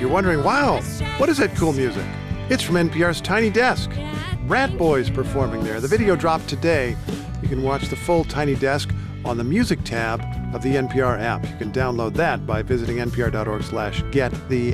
you're wondering, wow, what is that cool music? It's from NPR's Tiny Desk. Rat Boys performing there. The video dropped today. You can watch the full Tiny Desk on the Music tab of the NPR app. You can download that by visiting npr.org/get. The